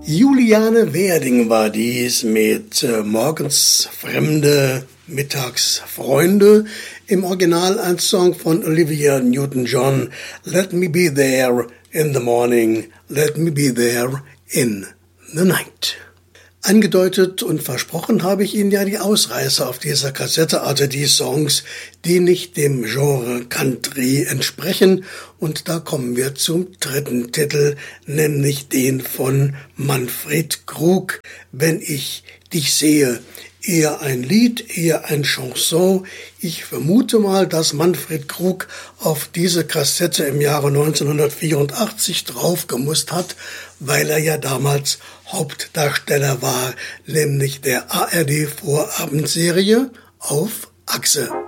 Juliane Werding war dies mit Morgens Fremde, Mittags Freunde. Im Original ein Song von Olivia Newton-John. Let me be there in the morning, let me be there in the night. Angedeutet und versprochen habe ich Ihnen ja die Ausreißer auf dieser Kassette, also die Songs, die nicht dem Genre Country entsprechen. Und da kommen wir zum dritten Titel, nämlich den von Manfred Krug, Wenn ich dich sehe. Eher ein Lied, eher ein Chanson. Ich vermute mal, dass Manfred Krug auf diese Kassette im Jahre 1984 draufgemusst hat, weil er ja damals Hauptdarsteller war, nämlich der ARD-Vorabendserie auf Achse.